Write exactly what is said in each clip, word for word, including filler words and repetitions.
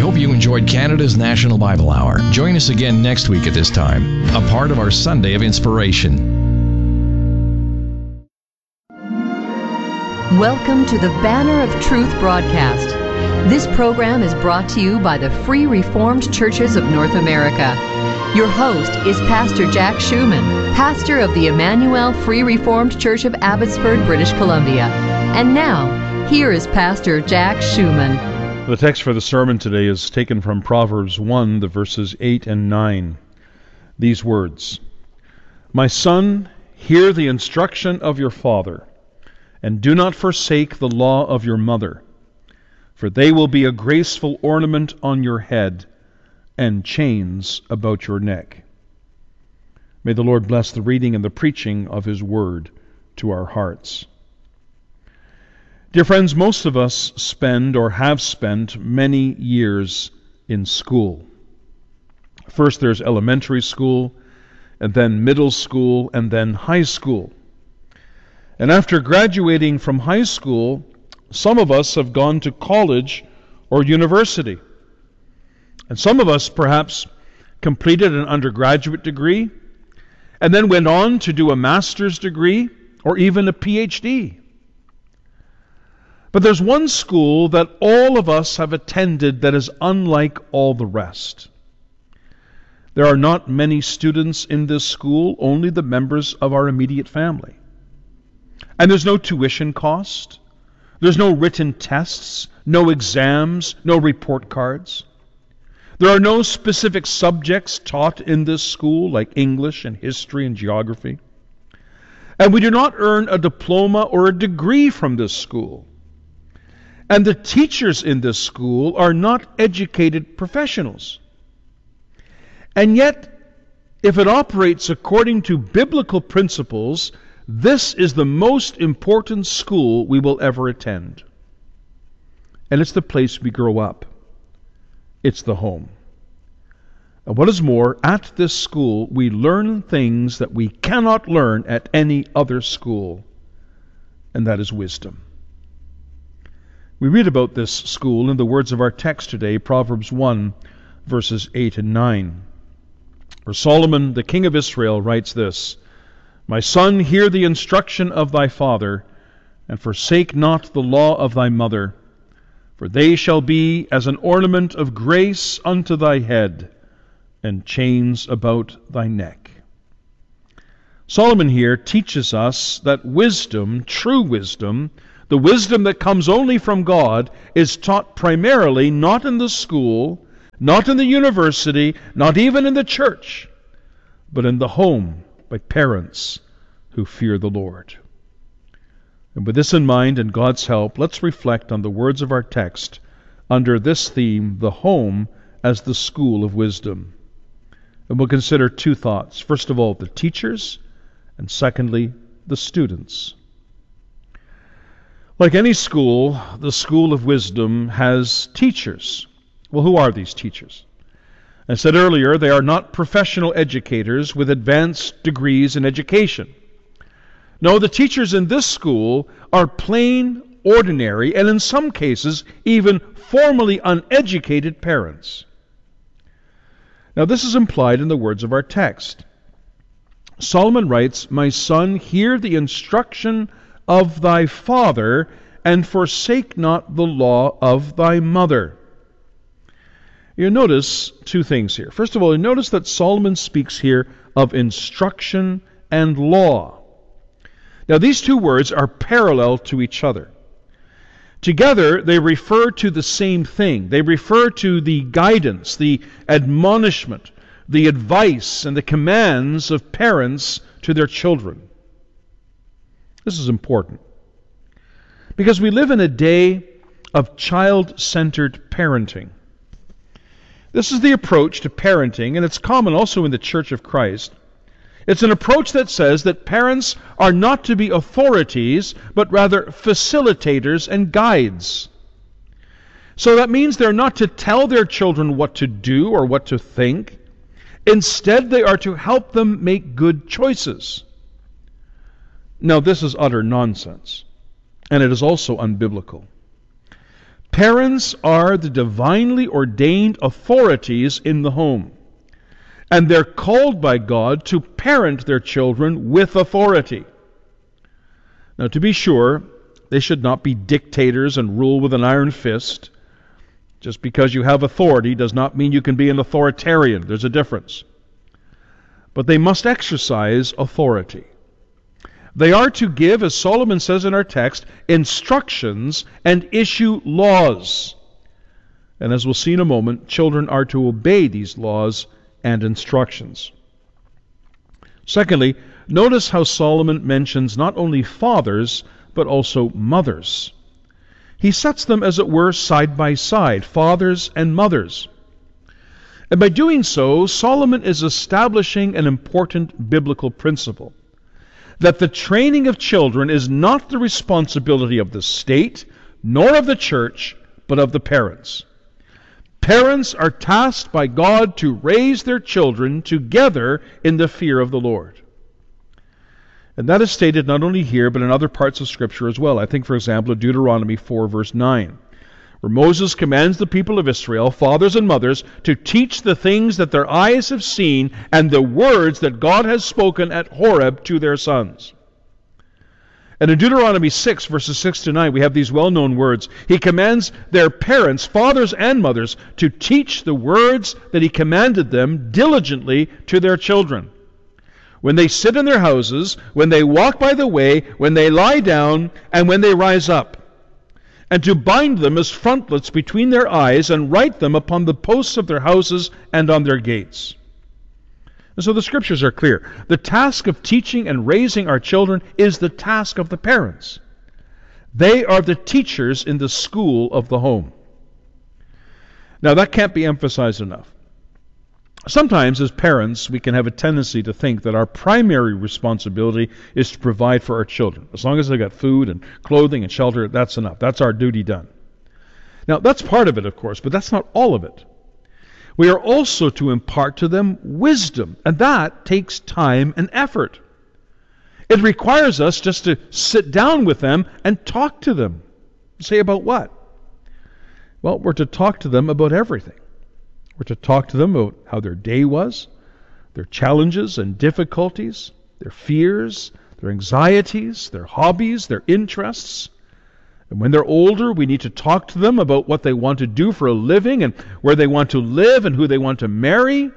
hope you enjoyed Canada's National Bible Hour. Join us again next week at this time, a part of our Sunday of Inspiration. Welcome to the Banner of Truth broadcast. This program is brought to you by the Free Reformed Churches of North America. Your host is Pastor Jack Schumann, pastor of the Emmanuel Free Reformed Church of Abbotsford, British Columbia. And now, here is Pastor Jack Schumann. The text for the sermon today is taken from Proverbs one, the verses eight and nine. These words, "My son, hear the instruction of your father, and do not forsake the law of your mother, for they will be a graceful ornament on your head and chains about your neck." May the Lord bless the reading and the preaching of His Word to our hearts. Dear friends, most of us spend or have spent many years in school. First there's elementary school, and then middle school, and then high school. And after graduating from high school, some of us have gone to college or university. And some of us perhaps completed an undergraduate degree and then went on to do a master's degree or even a P H D. But there's one school that all of us have attended that is unlike all the rest. There are not many students in this school, only the members of our immediate family. And there's no tuition cost. There's no written tests, no exams, no report cards. There are no specific subjects taught in this school like English and history and geography. And we do not earn a diploma or a degree from this school. And the teachers in this school are not educated professionals. And yet, if it operates according to biblical principles, this is the most important school we will ever attend. And it's the place we grow up. It's the home. And what is more, at this school we learn things that we cannot learn at any other school, and that is wisdom. We read about this school in the words of our text today, Proverbs one, verses eight and nine. Where Solomon, the king of Israel, writes this, "My son, hear the instruction of thy father, and forsake not the law of thy mother, for they shall be as an ornament of grace unto thy head, and chains about thy neck." Solomon here teaches us that wisdom, true wisdom, the wisdom that comes only from God, is taught primarily not in the school, not in the university, not even in the church, but in the home, by parents who fear the Lord. And with this in mind and God's help, let's reflect on the words of our text under this theme, the home as the school of wisdom. And we'll consider two thoughts. First of all, the teachers, and secondly, the students. Like any school, the school of wisdom has teachers. Well, who are these teachers? I said earlier, they are not professional educators with advanced degrees in education. No, the teachers in this school are plain, ordinary, and in some cases, even formally uneducated parents. Now, this is implied in the words of our text. Solomon writes, "My son, hear the instruction of thy father, and forsake not the law of thy mother." You notice two things here. First of all, you notice that Solomon speaks here of instruction and law. Now, these two words are parallel to each other. Together, they refer to the same thing. They refer to the guidance, the admonishment, the advice, and the commands of parents to their children. This is important, because we live in a day of child-centered parenting. This is the approach to parenting, and it's common also in the Church of Christ. It's an approach that says that parents are not to be authorities, but rather facilitators and guides. So that means they're not to tell their children what to do or what to think. Instead, they are to help them make good choices. Now, this is utter nonsense, and it is also unbiblical. Parents are the divinely ordained authorities in the home, and they're called by God to parent their children with authority. Now, to be sure, they should not be dictators and rule with an iron fist. Just because you have authority does not mean you can be an authoritarian. There's a difference. But they must exercise authority. They are to give, as Solomon says in our text, instructions and issue laws. And as we'll see in a moment, children are to obey these laws and instructions. Secondly, notice how Solomon mentions not only fathers, but also mothers. He sets them, as it were, side by side, fathers and mothers. And by doing so, Solomon is establishing an important biblical principle, that the training of children is not the responsibility of the state, nor of the church, but of the parents. Parents are tasked by God to raise their children together in the fear of the Lord. And that is stated not only here, but in other parts of Scripture as well. I think, for example, of Deuteronomy four, verse nine, where Moses commands the people of Israel, fathers and mothers, to teach the things that their eyes have seen and the words that God has spoken at Horeb to their sons. And in Deuteronomy six, verses six to nine, we have these well-known words. He commands their parents, fathers and mothers, to teach the words that He commanded them diligently to their children, when they sit in their houses, when they walk by the way, when they lie down, and when they rise up, and to bind them as frontlets between their eyes, and write them upon the posts of their houses and on their gates. And so the Scriptures are clear. The task of teaching and raising our children is the task of the parents. They are the teachers in the school of the home. Now, that can't be emphasized enough. Sometimes, as parents, we can have a tendency to think that our primary responsibility is to provide for our children. As long as they've got food and clothing and shelter, that's enough. That's our duty done. Now, that's part of it, of course, but that's not all of it. We are also to impart to them wisdom, and that takes time and effort. It requires us just to sit down with them and talk to them. Say about what? Well, we're to talk to them about everything. We're to talk to them about how their day was, their challenges and difficulties, their fears, their anxieties, their hobbies, their interests. And when they're older, we need to talk to them about what they want to do for a living and where they want to live and who they want to marry.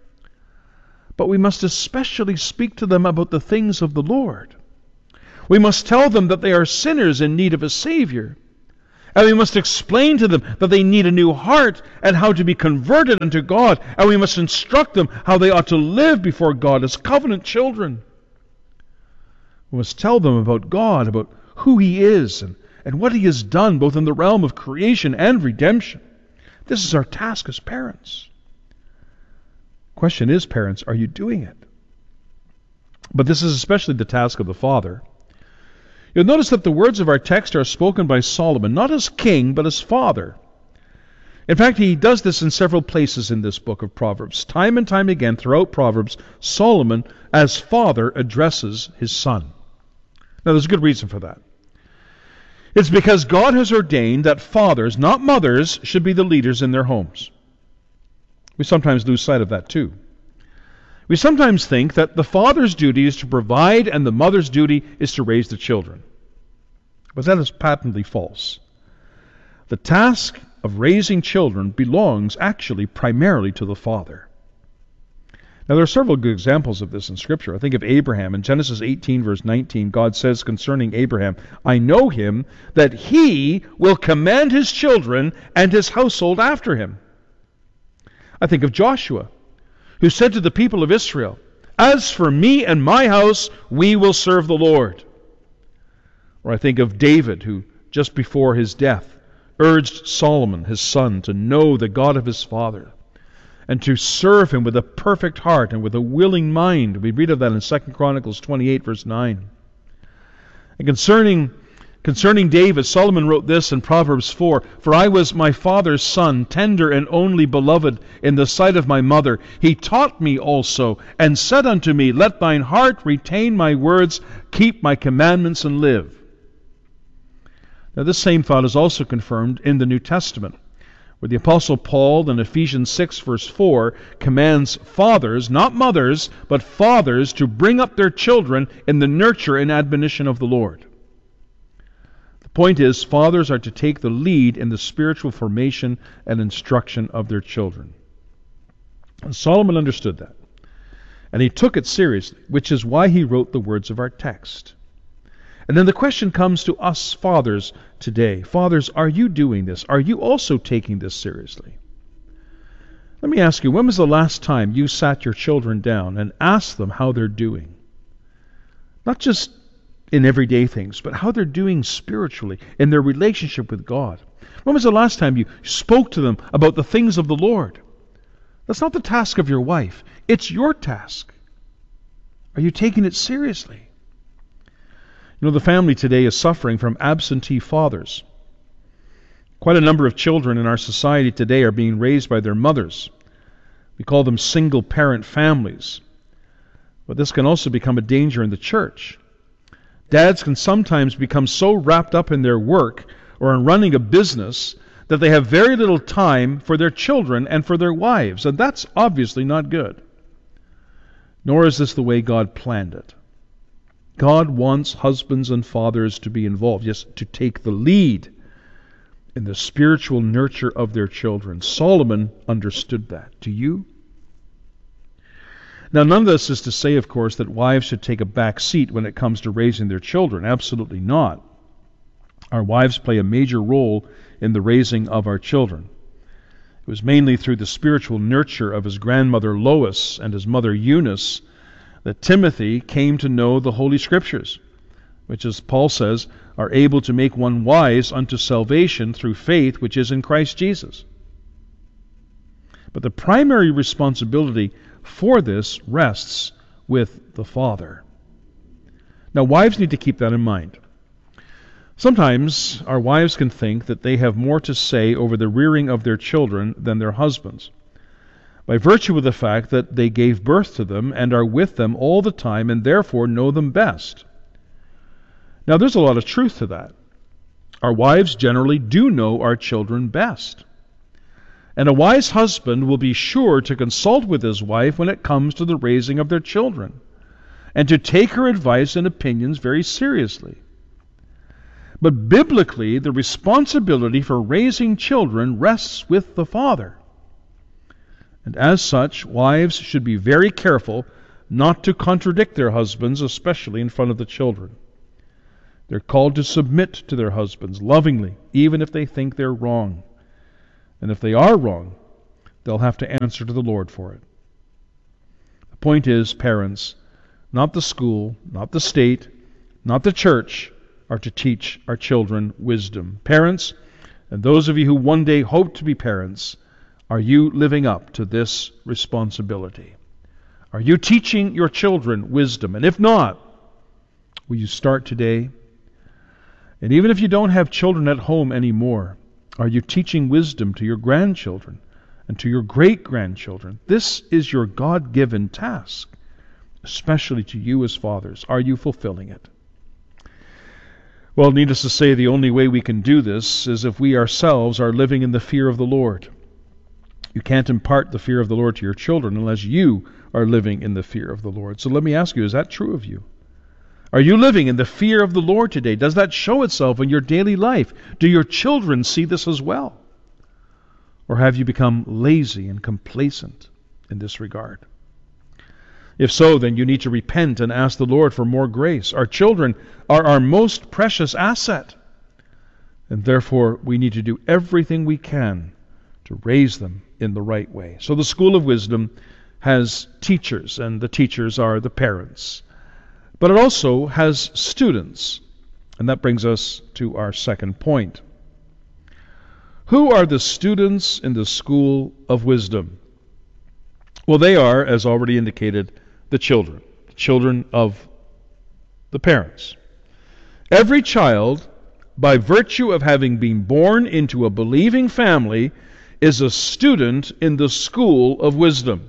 But we must especially speak to them about the things of the Lord. We must tell them that they are sinners in need of a Savior. And we must explain to them that they need a new heart and how to be converted unto God. And we must instruct them how they ought to live before God as covenant children. We must tell them about God, about who He is and, and what He has done both in the realm of creation and redemption. This is our task as parents. Question is, parents, are you doing it? But this is especially the task of the father. You'll notice that the words of our text are spoken by Solomon, not as king, but as father. In fact, he does this in several places in this book of Proverbs. Time and time again, throughout Proverbs, Solomon, as father, addresses his son. Now, there's a good reason for that. It's because God has ordained that fathers, not mothers, should be the leaders in their homes. We sometimes lose sight of that too. We sometimes think that the father's duty is to provide and the mother's duty is to raise the children. But that is patently false. The task of raising children belongs actually primarily to the father. Now, there are several good examples of this in Scripture. I think of Abraham. In Genesis eighteen, verse nineteen, God says concerning Abraham, I know him, that he will command his children and his household after him. I think of Joshua, who said to the people of Israel, as for me and my house, we will serve the Lord. Or I think of David, who just before his death urged Solomon, his son, to know the God of his father and to serve Him with a perfect heart and with a willing mind. We read of that in Second Chronicles twenty-eight, verse nine. And concerning Concerning David, Solomon wrote this in Proverbs four, For I was my father's son, tender and only beloved in the sight of my mother. He taught me also, and said unto me, Let thine heart retain my words, keep my commandments, and live. Now, this same thought is also confirmed in the New Testament, where the Apostle Paul in Ephesians six verse four commands fathers, not mothers, but fathers to bring up their children in the nurture and admonition of the Lord. The point is, fathers are to take the lead in the spiritual formation and instruction of their children. And Solomon understood that, and he took it seriously, which is why he wrote the words of our text. And then the question comes to us fathers today. Fathers, are you doing this? Are you also taking this seriously? Let me ask you, when was the last time you sat your children down and asked them how they're doing? Not just in everyday things, but how they're doing spiritually, in their relationship with God. When was the last time you spoke to them about the things of the Lord? That's not the task of your wife. It's your task. Are you taking it seriously? You know, the family today is suffering from absentee fathers. Quite a number of children in our society today are being raised by their mothers. We call them single-parent families. But this can also become a danger in the church. Dads can sometimes become so wrapped up in their work or in running a business that they have very little time for their children and for their wives, and that's obviously not good. Nor is this the way God planned it. God wants husbands and fathers to be involved, yes, to take the lead in the spiritual nurture of their children. Solomon understood that. Do you? Now, none of this is to say, of course, that wives should take a back seat when it comes to raising their children. Absolutely not. Our wives play a major role in the raising of our children. It was mainly through the spiritual nurture of his grandmother Lois and his mother Eunice that Timothy came to know the Holy Scriptures, which, as Paul says, are able to make one wise unto salvation through faith which is in Christ Jesus. But the primary responsibility for this rests with the father. Now, wives need to keep that in mind. Sometimes our wives can think that they have more to say over the rearing of their children than their husbands, by virtue of the fact that they gave birth to them and are with them all the time and therefore know them best. Now, there's a lot of truth to that. Our wives generally do know our children best. And a wise husband will be sure to consult with his wife when it comes to the raising of their children, and to take her advice and opinions very seriously. But biblically, the responsibility for raising children rests with the father. And as such, wives should be very careful not to contradict their husbands, especially in front of the children. They're called to submit to their husbands lovingly, even if they think they're wrong. And if they are wrong, they'll have to answer to the Lord for it. The point is, parents, not the school, not the state, not the church, are to teach our children wisdom. Parents, and those of you who one day hope to be parents, are you living up to this responsibility? Are you teaching your children wisdom? And if not, will you start today? And even if you don't have children at home anymore, are you teaching wisdom to your grandchildren and to your great-grandchildren? This is your God-given task, especially to you as fathers. Are you fulfilling it? Well, needless to say, the only way we can do this is if we ourselves are living in the fear of the Lord. You can't impart the fear of the Lord to your children unless you are living in the fear of the Lord. So let me ask you, is that true of you? Are you living in the fear of the Lord today? Does that show itself in your daily life? Do your children see this as well? Or have you become lazy and complacent in this regard? If so, then you need to repent and ask the Lord for more grace. Our children are our most precious asset, and therefore we need to do everything we can to raise them in the right way. So the School of Wisdom has teachers, and the teachers are the parents. But it also has students, and that brings us to our second point. Who are the students in the School of Wisdom? Well, they are, as already indicated, the children, the children of the parents. Every child, by virtue of having been born into a believing family, is a student in the School of Wisdom.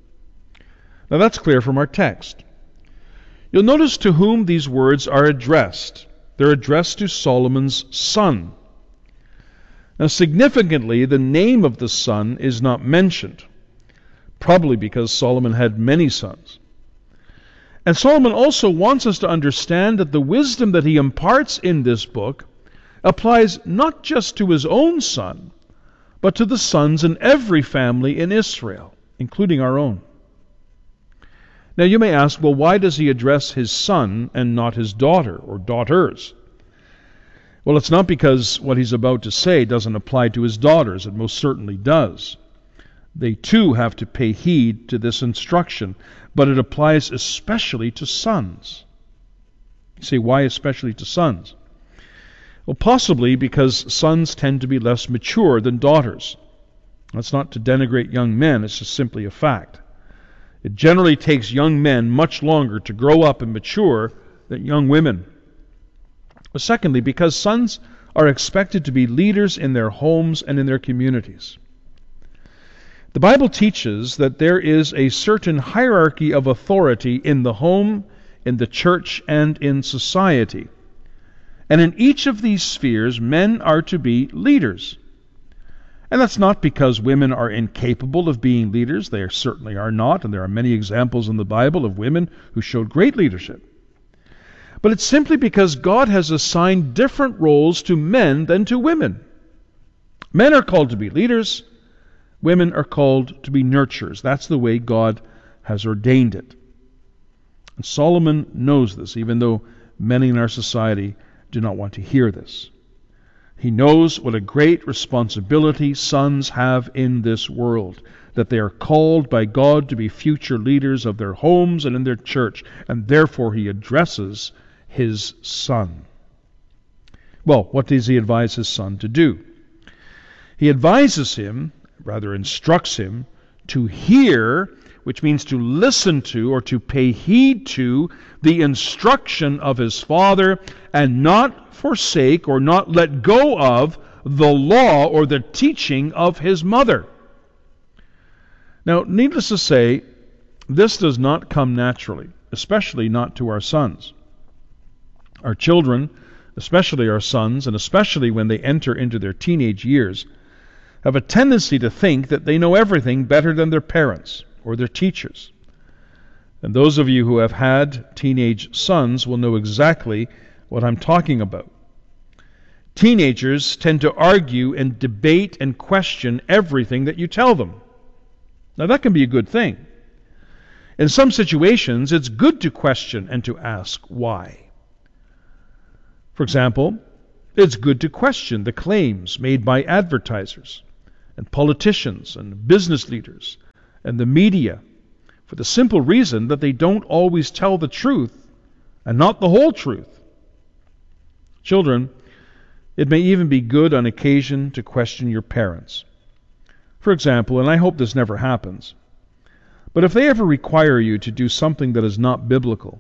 Now that's clear from our text. You'll notice to whom these words are addressed. They're addressed to Solomon's son. Now, significantly, the name of the son is not mentioned, probably because Solomon had many sons. And Solomon also wants us to understand that the wisdom that he imparts in this book applies not just to his own son, but to the sons in every family in Israel, including our own. Now you may ask, well, why does he address his son and not his daughter or daughters? Well, it's not because what he's about to say doesn't apply to his daughters. It most certainly does. They too have to pay heed to this instruction, but it applies especially to sons. You say, why especially to sons? Well, possibly because sons tend to be less mature than daughters. That's not to denigrate young men, it's just simply a fact. It generally takes young men much longer to grow up and mature than young women. But secondly, because sons are expected to be leaders in their homes and in their communities. The Bible teaches that there is a certain hierarchy of authority in the home, in the church, and in society. And in each of these spheres, men are to be leaders. And that's not because women are incapable of being leaders. They certainly are not, and there are many examples in the Bible of women who showed great leadership. But it's simply because God has assigned different roles to men than to women. Men are called to be leaders. Women are called to be nurturers. That's the way God has ordained it. And Solomon knows this, even though many in our society do not want to hear this. He knows what a great responsibility sons have in this world, that they are called by God to be future leaders of their homes and in their church, and therefore he addresses his son. Well, what does he advise his son to do? He advises him, rather instructs him, to hear, which means to listen to or to pay heed to the instruction of his father, and not forsake or not let go of the law or the teaching of his mother. Now, needless to say, this does not come naturally, especially not to our sons. Our children, especially our sons, and especially when they enter into their teenage years, have a tendency to think that they know everything better than their parents or their teachers. And those of you who have had teenage sons will know exactly what I'm talking about. Teenagers tend to argue and debate and question everything that you tell them. Now that can be a good thing. In some situations, it's good to question and to ask why. For example, it's good to question the claims made by advertisers and politicians and business leaders and the media, for the simple reason that they don't always tell the truth and not the whole truth. Children, it may even be good on occasion to question your parents. For example, and I hope this never happens, but if they ever require you to do something that is not biblical,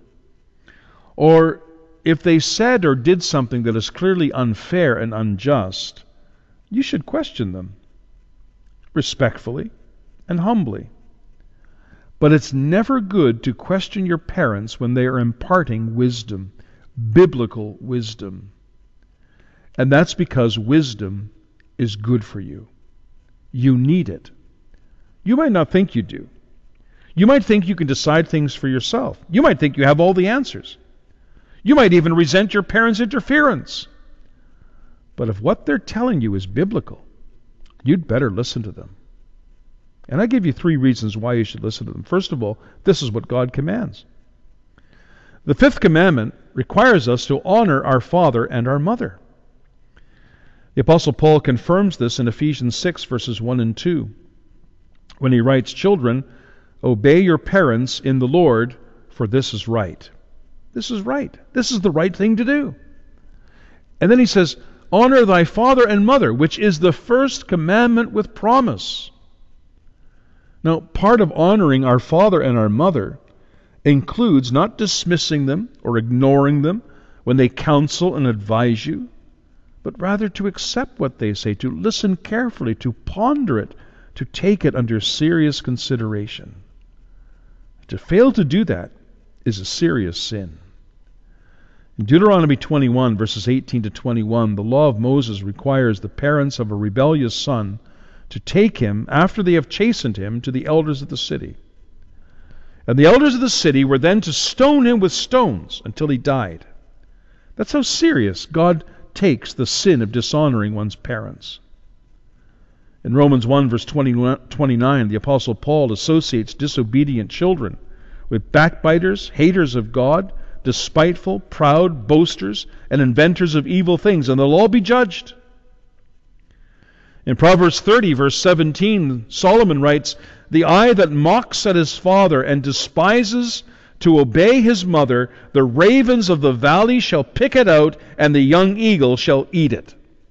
or if they said or did something that is clearly unfair and unjust, you should question them, respectfully and humbly. But it's never good to question your parents when they are imparting wisdom, biblical wisdom. And that's because wisdom is good for you. You need it. You might not think you do. You might think you can decide things for yourself. You might think you have all the answers. You might even resent your parents' interference. But if what they're telling you is biblical, you'd better listen to them. And I give you three reasons why you should listen to them. First of all, this is what God commands. The fifth commandment requires us to honor our father and our mother. The Apostle Paul confirms this in Ephesians six, verses one and two, when he writes, "Children, obey your parents in the Lord, for this is right." This is right. This is the right thing to do. And then he says, "Honor thy father and mother, which is the first commandment with promise." Now, part of honoring our father and our mother includes not dismissing them or ignoring them when they counsel and advise you, but rather to accept what they say, to listen carefully, to ponder it, to take it under serious consideration. To fail to do that is a serious sin. In Deuteronomy twenty-one, verses eighteen to twenty-one, the law of Moses requires the parents of a rebellious son to take him, after they have chastened him, to the elders of the city. And the elders of the city were then to stone him with stones until he died. That's how serious God takes the sin of dishonoring one's parents. In Romans one, verse twenty-nine, the Apostle Paul associates disobedient children with backbiters, haters of God, despiteful, proud, boasters, and inventors of evil things, and they'll all be judged. In Proverbs thirty, verse seventeen, Solomon writes, "The eye that mocks at his father and despises to obey his mother, the ravens of the valley shall pick it out, and the young eagle shall eat it."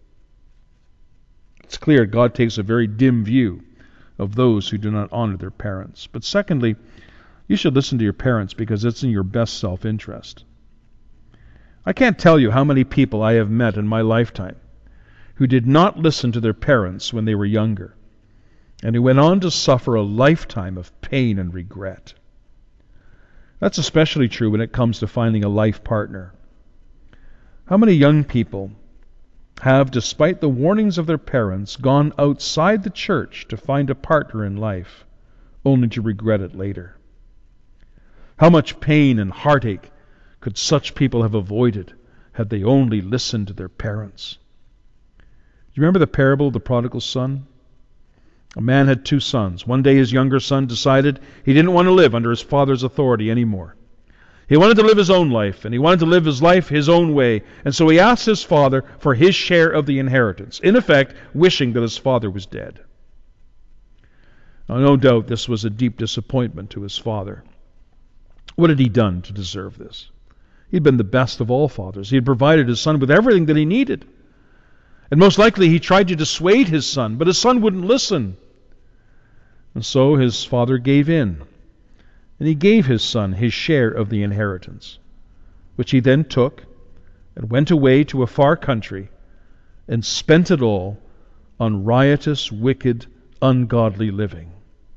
It's clear God takes a very dim view of those who do not honor their parents. But secondly, you should listen to your parents because it's in your best self-interest. I can't tell you how many people I have met in my lifetime who did not listen to their parents when they were younger, and who went on to suffer a lifetime of pain and regret. That's especially true when it comes to finding a life partner. How many young people have, despite the warnings of their parents, gone outside the church to find a partner in life, only to regret it later? How much pain and heartache could such people have avoided had they only listened to their parents? Do you remember the parable of the prodigal son? A man had two sons. One day his younger son decided he didn't want to live under his father's authority anymore. He wanted to live his own life, and he wanted to live his life his own way. And so he asked his father for his share of the inheritance, in effect wishing that his father was dead. Now, no doubt this was a deep disappointment to his father. What had he done to deserve this? He'd been the best of all fathers. He had provided his son with everything that he needed. And most likely he tried to dissuade his son, but his son wouldn't listen. And so his father gave in. And he gave his son his share of the inheritance, which he then took and went away to a far country and spent it all on riotous, wicked, ungodly living.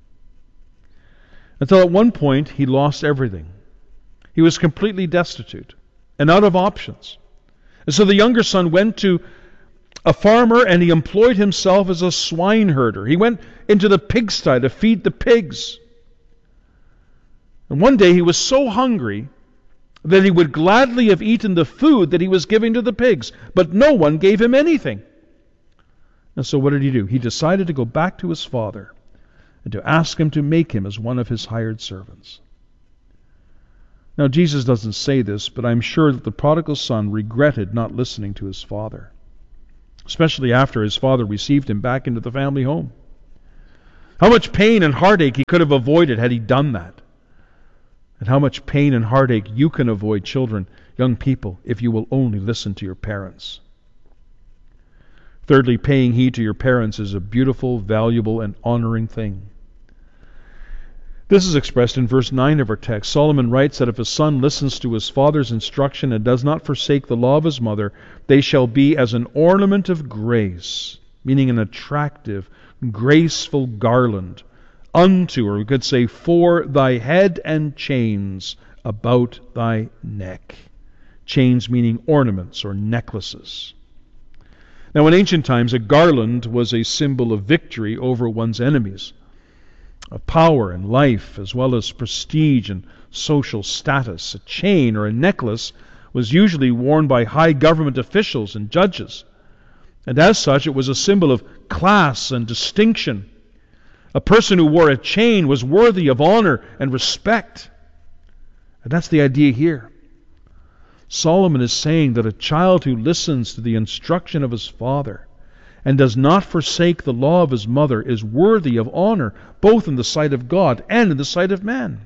Until at one point he lost everything. He was completely destitute and out of options. And so the younger son went to a farmer and he employed himself as a swine herder. He went into the pigsty to feed the pigs. And one day he was so hungry that he would gladly have eaten the food that he was giving to the pigs, but no one gave him anything. And so what did he do? He decided to go back to his father and to ask him to make him as one of his hired servants. Now Jesus doesn't say this, but I'm sure that the prodigal son regretted not listening to his father, especially after his father received him back into the family home. How much pain and heartache he could have avoided had he done that. And how much pain and heartache you can avoid, children, young people, if you will only listen to your parents. Thirdly, paying heed to your parents is a beautiful, valuable, and honoring thing. This is expressed in verse nine of our text. Solomon writes that if a son listens to his father's instruction and does not forsake the law of his mother, they shall be as an ornament of grace, meaning an attractive, graceful garland, unto, or we could say, for thy head, and chains about thy neck. Chains meaning ornaments or necklaces. Now, in ancient times, a garland was a symbol of victory over one's enemies, of power and life, as well as prestige and social status. A chain or a necklace was usually worn by high government officials and judges, and as such it was a symbol of class and distinction. A person who wore a chain was worthy of honor and respect. And that's the idea here. Solomon is saying that a child who listens to the instruction of his father and does not forsake the law of his mother is worthy of honor, both in the sight of God and in the sight of man.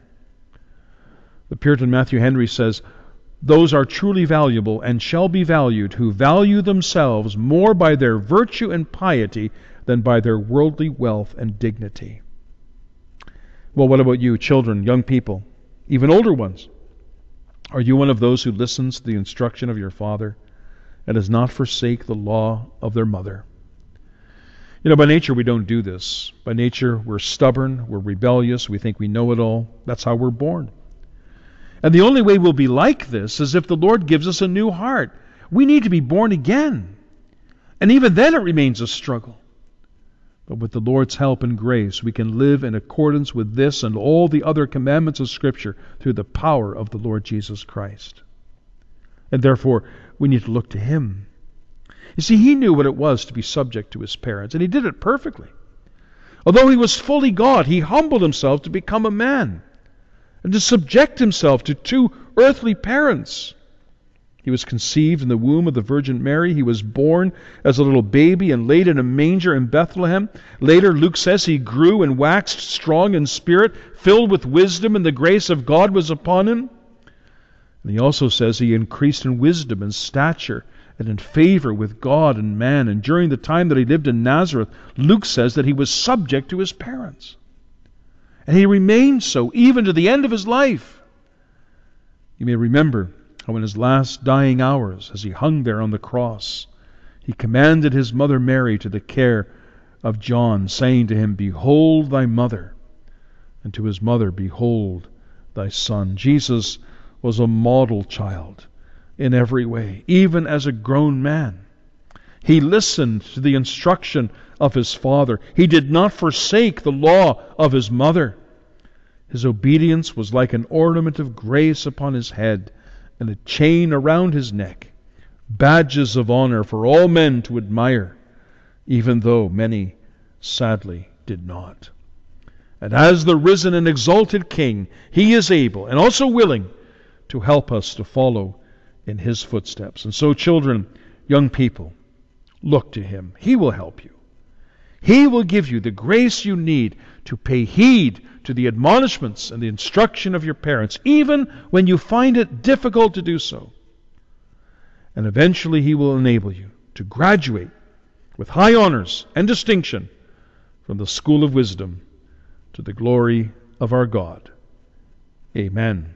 The Puritan Matthew Henry says, "Those are truly valuable and shall be valued who value themselves more by their virtue and piety than by their worldly wealth and dignity." Well, what about you, children, young people, even older ones? Are you one of those who listens to the instruction of your father and does not forsake the law of their mother? You know, by nature we don't do this. By nature we're stubborn, we're rebellious, we think we know it all. That's how we're born. And the only way we'll be like this is if the Lord gives us a new heart. We need to be born again. And even then it remains a struggle. But with the Lord's help and grace, we can live in accordance with this and all the other commandments of Scripture through the power of the Lord Jesus Christ. And therefore, we need to look to Him. You see, He knew what it was to be subject to His parents, and He did it perfectly. Although He was fully God, He humbled Himself to become a man and to subject Himself to two earthly parents. He was conceived in the womb of the Virgin Mary. He was born as a little baby and laid in a manger in Bethlehem. Later, Luke says He grew and waxed strong in spirit, filled with wisdom, and the grace of God was upon Him. And He also says He increased in wisdom and stature and in favor with God and man. And during the time that He lived in Nazareth, Luke says that He was subject to His parents. And He remained so even to the end of His life. You may remember how in His last dying hours, as He hung there on the cross, He commanded His mother Mary to the care of John, saying to him, "Behold thy mother," and to His mother, "Behold thy son." Jesus was a model child in every way, even as a grown man. He listened to the instruction of His Father. He did not forsake the law of His mother. His obedience was like an ornament of grace upon His head and a chain around His neck, badges of honor for all men to admire, even though many sadly did not. And as the risen and exalted King, He is able and also willing to help us to follow in His footsteps. And so, children, young people, look to Him. He will help you. He will give you the grace you need to pay heed to the admonishments and the instruction of your parents, even when you find it difficult to do so. And eventually He will enable you to graduate with high honors and distinction from the school of wisdom to the glory of our God. Amen.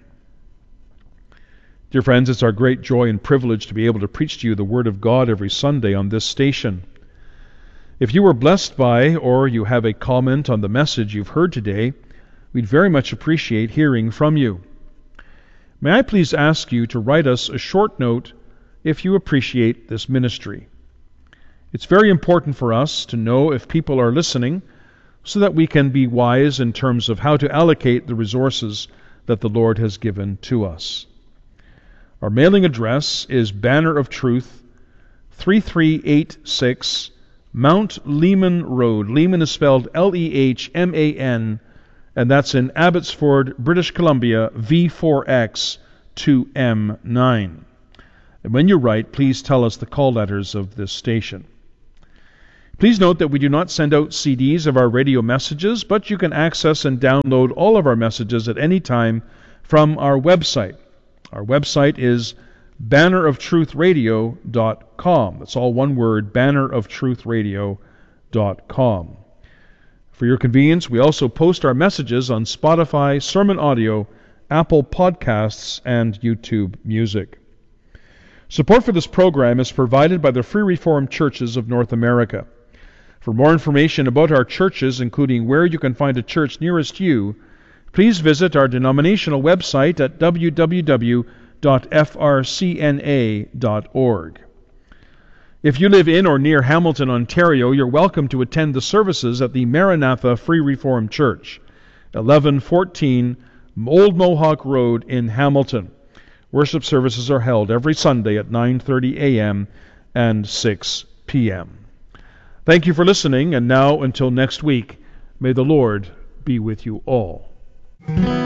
Dear friends, it's our great joy and privilege to be able to preach to you the Word of God every Sunday on this station. If you were blessed by, or you have a comment on the message you've heard today, we'd very much appreciate hearing from you. May I please ask you to write us a short note if you appreciate this ministry. It's very important for us to know if people are listening so that we can be wise in terms of how to allocate the resources that the Lord has given to us. Our mailing address is Banner of Truth, three three eight six Mount Lehman Road. Lehman is spelled L E H M A N, and that's in Abbotsford, British Columbia, V four X two M nine. And when you write, please tell us the call letters of this station. Please note that we do not send out C Ds of our radio messages, but you can access and download all of our messages at any time from our website. Our website is banner of truth radio dot com. That's all one word, banner of truth radio dot com. For your convenience, we also post our messages on Spotify, Sermon Audio, Apple Podcasts, and YouTube Music. Support for this program is provided by the Free Reformed Churches of North America. For more information about our churches, including where you can find a church nearest you, please visit our denominational website at w w w dot f r c n a dot org. If you live in or near Hamilton, Ontario, you're welcome to attend the services at the Maranatha Free Reformed Church, eleven fourteen Old Mohawk Road in Hamilton. Worship services are held every Sunday at nine thirty a.m. and six p.m. Thank you for listening, and now until next week, may the Lord be with you all.